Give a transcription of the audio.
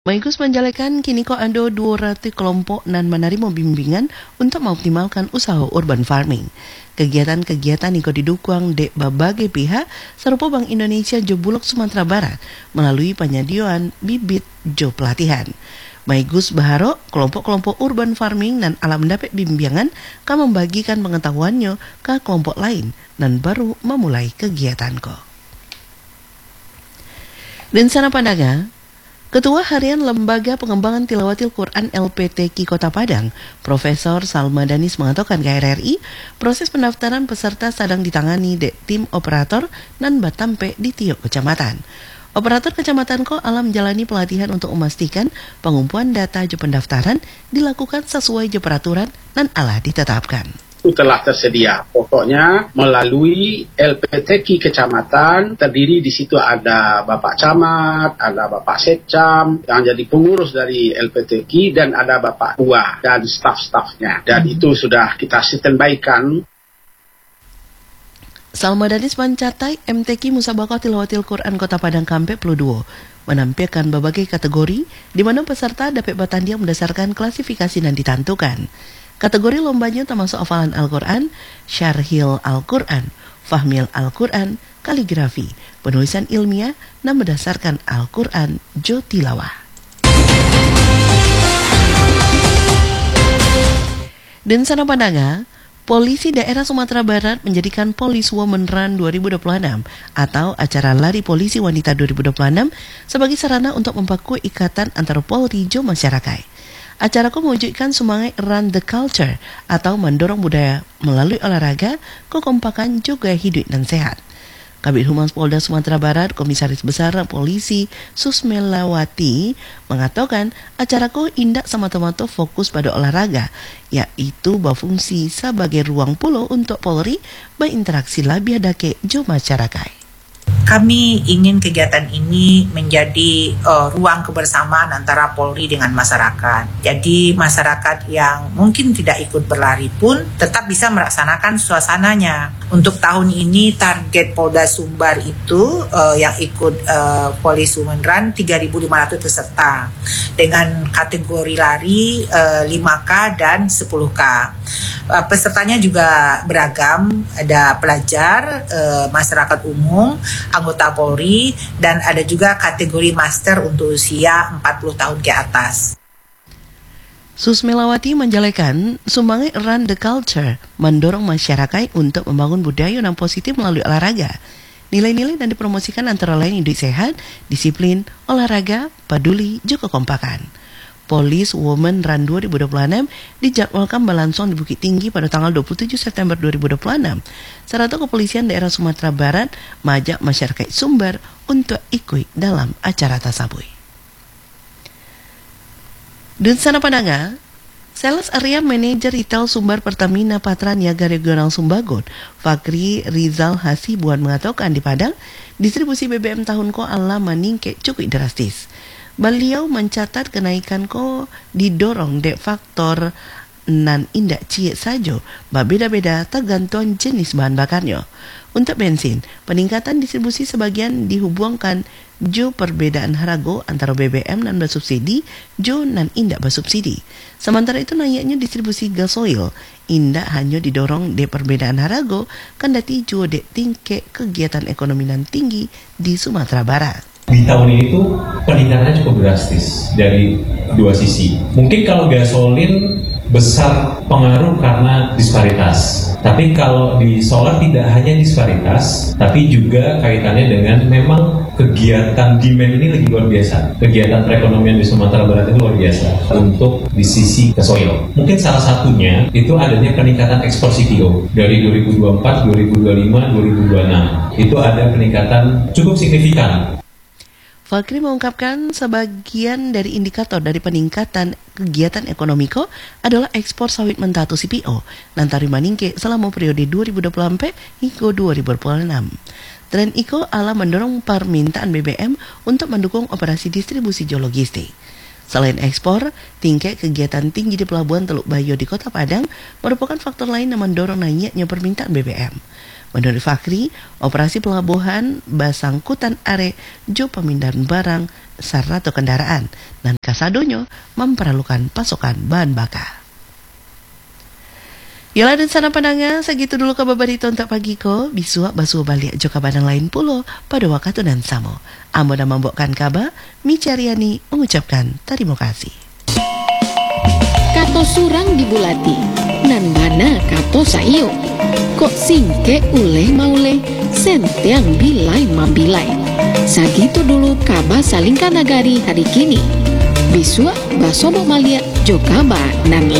Maigus menjalekan kini ko ado 200 kelompok nan menerima bimbingan untuk mengoptimalkan usaha urban farming. Kegiatan-kegiatan niko didukung dek berbagai pihak serupa Bank Indonesia jo Bulog Sumatera Barat melalui penyediaan bibit jo pelatihan. Maigus berharap kelompok-kelompok urban farming dan alam mendapat bimbingan akan membagikan pengetahuannya ke kelompok lain dan baru memulai kegiatan ko. Dan sana pandaga, Ketua Harian Lembaga Pengembangan Tilawatil Quran LPTQ Kota Padang, Profesor Salma Danis mengatakan ke RRI, proses pendaftaran peserta sedang ditangani de tim operator dan batampe di tiap kecamatan. Operator kecamatan ko alam menjalani pelatihan untuk memastikan pengumpulan data je pendaftaran dilakukan sesuai je peraturan dan alah ditetapkan. Itu telah tersedia. Pokoknya melalui LPTQ kecamatan terdiri di situ ada Bapak Camat, ada Bapak Sekcam yang jadi pengurus dari LPTQ dan ada Bapak Ua dan staf-stafnya. Dan itu sudah kita standby-kan. Salma Danis mencatai MTQ Musabaqah Tilawatil Quran Kota Padang Kampe Pluduo menampilkan berbagai kategori di mana peserta dapat bertanding berdasarkan klasifikasi dan ditentukan. Kategori lombanya termasuk hafalan Al-Quran, syarhil Al-Quran, fahmil Al-Quran, kaligrafi, penulisan ilmiah, dan berdasarkan Al-Quran jo tilawah. Dan sana pandangan, Polisi Daerah Sumatera Barat menjadikan Police Women Run 2026 atau acara lari polisi wanita 2026 sebagai sarana untuk memperkuat ikatan antara Polri jo masyarakat. Acara ko mewujudkan semangat Run the Culture atau mendorong budaya melalui olahraga, kekompakan juga hidup dan sehat. Kabid Humas Polda Sumatera Barat, Komisaris Besar Polisi Susmelawati mengatakan acara ko indak semata-mata fokus pada olahraga, yaitu berfungsi sebagai ruang pulau untuk Polri berinteraksi lebih dake jo masyarakat. Kami ingin kegiatan ini menjadi ruang kebersamaan antara Polri dengan masyarakat. Jadi masyarakat yang mungkin tidak ikut berlari pun tetap bisa melaksanakan suasananya. Untuk tahun ini target Polda Sumbar itu yang ikut Police Women Run 3.500 peserta dengan kategori lari 5K dan 10K. Pesertanya juga beragam, ada pelajar, masyarakat umum, anggota Polri, dan ada juga kategori master untuk usia 40 tahun ke atas. Susmelawati menjalekan sumbangan Run the Culture mendorong masyarakat untuk membangun budaya yang positif melalui olahraga. Nilai-nilai dan dipromosikan antara lain hidup sehat, disiplin, olahraga, peduli, juga kekompakan. Police Women Run 2026 dijadwalkan berlangsung di Bukit Tinggi pada tanggal 27 September 2026. Serta Kepolisian Daerah Sumatera Barat mengajak masyarakat Sumbar untuk ikut dalam acara tersebut. Dan sana pandangan, Sales Area Manager Retail Sumbar Pertamina Patra Niaga Regional Sumbagon, Fakri Rizal Hasibuan mengatakan di Padang, distribusi BBM tahun ko ala meningkat cukup drastis. Beliau mencatat kenaikan ko didorong dek faktor nan indak cie sajo, berbeda-beda tergantung jenis bahan bakarnya. Untuk bensin, peningkatan distribusi sebagian dihubungkan jo perbedaan harga antara BBM dan bersubsidi jo nan indak bersubsidi. Sementara itu naiknya distribusi gasoil indak hanya didorong dek perbedaan harga, kendati jo dek tingkat kegiatan ekonomi nan tinggi di Sumatera Barat. Di tahun ini tuh peningkatannya cukup drastis dari dua sisi. Mungkin kalau gasolin besar pengaruh karena disparitas. Tapi kalau di solar tidak hanya disparitas, tapi juga kaitannya dengan memang kegiatan demand ini lagi luar biasa. Kegiatan perekonomian di Sumatera Barat ini luar biasa untuk di sisi gasoil. Mungkin salah satunya itu adanya peningkatan ekspor CPO dari 2024, 2025, 2026. Itu ada peningkatan cukup signifikan. Fakri mengungkapkan sebagian dari indikator dari peningkatan kegiatan ekonomiko adalah ekspor sawit mentah atau CPO lantaran meningkat selama periode 2024 hingga 2026. Tren Iko ala mendorong permintaan BBM untuk mendukung operasi distribusi logistik. Selain ekspor, tingkat kegiatan tinggi di Pelabuhan Teluk Bayo di Kota Padang merupakan faktor lain yang mendorong naiknya permintaan BBM. Menurut Fakri, operasi pelabuhan Basangkutan Are jo pemindahan barang sarana kendaraan dan kasadonyo memperlukan pasokan bahan bakar. Yola dan sana pandangan, segitu dulu kabar berita untuk pagi ko. Bisua basuh balik joka badang lain pulo pada waktu dan samo. Amo dan membawakan kabar, Mi Cariani mengucapkan terima kasih. Kato surang dibulati, nan mana kato saio. Kok singke uleh mauleh, senteang bilai mambilai. Sagitu dulu kabar salingkan nagari hari kini. Bisua basobo malia joka ba nan